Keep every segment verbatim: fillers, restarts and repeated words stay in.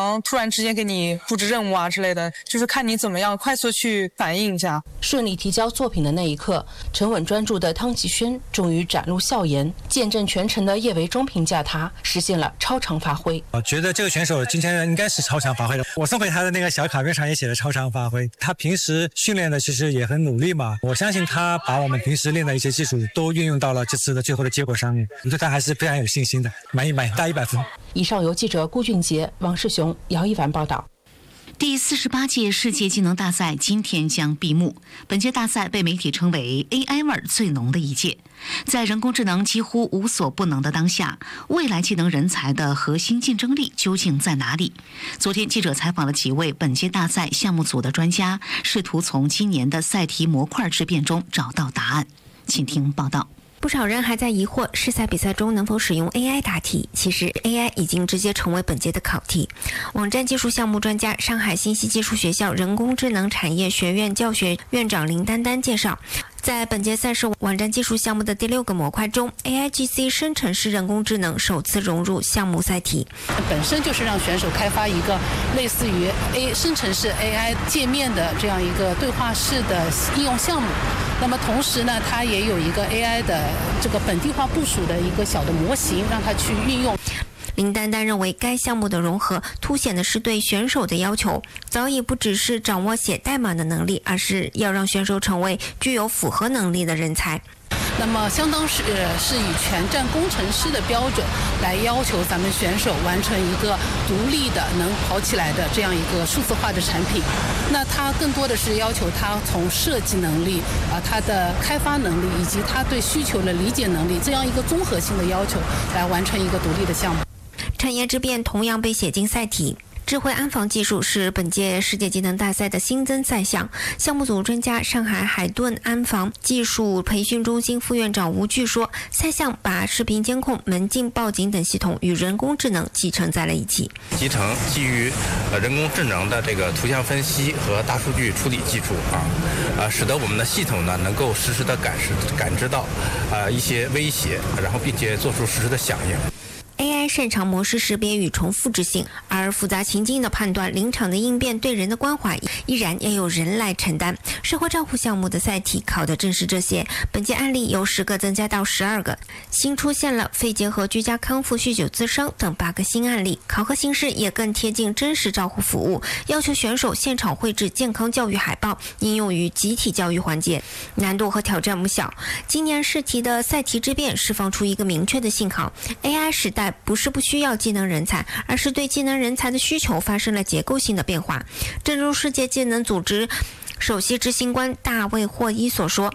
能突然之间给你布置任务啊之类的，就是看你怎么样快速去反应一下。 顺利提交作品的那一刻，沉稳专注的汤吉轩终于展露笑颜，见证全程的叶维中评价他实现了超常发挥。 我觉得这个选手今天应该是超常发挥的，我送给他的那个小卡片上也写了超常发挥。他平时训练的其实也很努力嘛，我相信他把我们平时练的一些技术都运用到了这次的最后的结果上面，我对他还是非常有信心的，满意满意，打一百分。 以上由记者顾俊杰、王世雄、姚一凡报道。 第四十八届世界技能大赛今天将闭幕。本届大赛被媒体称为 A I 味儿最浓的一届。在人工智能几乎无所不能的当下，未来技能人才的核心竞争力究竟在哪里？昨天记者采访了几位本届大赛项目组的专家，试图从今年的赛题模块之变中找到答案。请听报道。 不少人还在疑惑试赛比赛中能否使用 A I 答题，其实 A I 已经直接成为本届的考题。网站技术项目专家、上海信息技术学校人工智能产业学院教学院长林丹丹介绍，在本届赛事网站技术项目的第六个模块中 ，A I G C 生成式人工智能首次融入项目赛题。 本身就是让选手开发一个类似于 A 生成式 A I 界面的这样一个对话式的应用项目。那么同时呢，它也有一个 A I 的这个本地化部署的一个小的模型，让它去运用。 林丹丹认为，该项目的融合凸显的是对选手的要求，早已不只是掌握写代码的能力，而是要让选手成为具有复合能力的人才。 那么相当是是以全站工程师的标准来要求咱们选手完成一个独立的能跑起来的这样一个数字化的产品。那它更多的是要求他从设计能力啊，他的开发能力以及他对需求的理解能力这样一个综合性的要求来完成一个独立的项目。 产业之变同样被写进赛题。智慧安防技术是本届世界技能大赛的新增赛项。项目组专家、上海海顿安防技术培训中心副院长吴巨说，赛项把视频监控、门禁报警等系统与人工智能集成在了一起， 集成基于呃人工智能的这个图像分析和大数据处理技术啊，呃，使得我们的系统呢能够实时的感知感知到啊、呃、一些威胁，然后并且做出实时的响应。 A I 擅长模式识别与重复执行，而复杂情境的判断、临场的应变、对人的关怀，依然要由人来承担。社会照护项目的赛题考的正是这些。本届案例由十个增加到十二个，新出现了肺结核、居家康复、酗酒自伤等八个新案例。考核形式也更贴近真实照护服务，要求选手现场绘制健康教育海报，应用于集体教育环节，难度和挑战不小。今年试题的赛题之变释放出一个明确的信号 ：A I 时代不是不需要技能人才，而是对技能人才的需求发生了结构性的变化。正如世界技能组织首席执行官大卫霍伊所说，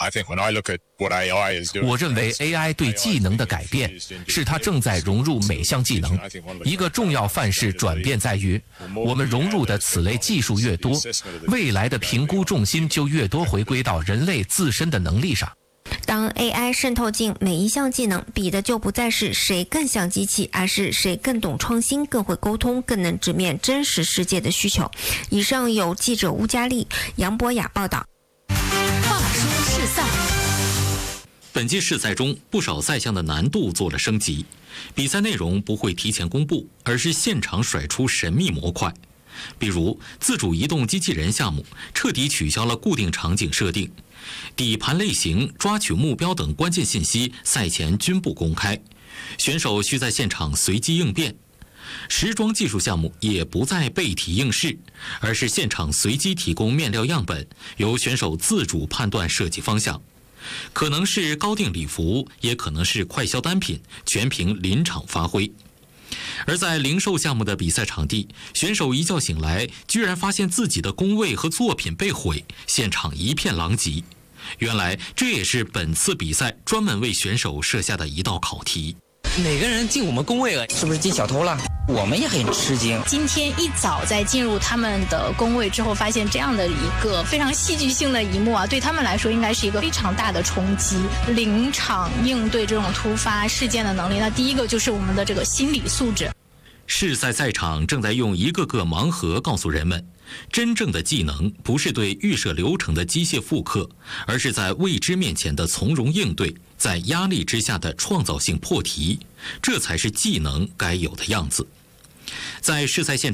我认为 A I 对技能的改变是它正在融入每项技能。一个重要范式转变在于，我们融入的此类技术越多，未来的评估重心就越多回归到人类自身的能力上。 当 A I 渗透进每一项技能，比的就不再是谁更像机器，而是谁更懂创新、更会沟通、更能直面真实世界的需求。以上由记者吴佳丽、杨博雅报道。 话说试赛， 本届试赛中，不少赛项的难度做了升级，比赛内容不会提前公布，而是现场甩出神秘模块。比如自主移动机器人项目彻底取消了固定场景设定，底盘类型、抓取目标等关键信息赛前均不公开，选手需在现场随机应变。时装技术项目也不再背题应试，而是现场随机提供面料样本，由选手自主判断设计方向，可能是高定礼服，也可能是快销单品，全凭临场发挥。而在零售项目的比赛场地，选手一觉醒来，居然发现自己的工位和作品被毁，现场一片狼藉。原来这也是本次比赛专门为选手设下的一道考题。 哪个人进我们工位了？是不是进小偷了？我们也很吃惊。 今天一早在进入他们的工位之后，发现这样的一个非常戏剧性的一幕啊，对他们来说应该是一个非常大的冲击。临场应对这种突发事件的能力，那第一个就是我们的这个心理素质。 试赛赛场正在用一个个盲盒告诉人们，真正的技能不是对预设流程的机械复刻，而是在未知面前的从容应对，在压力之下的创造性破题，这才是技能该有的样子。在试赛现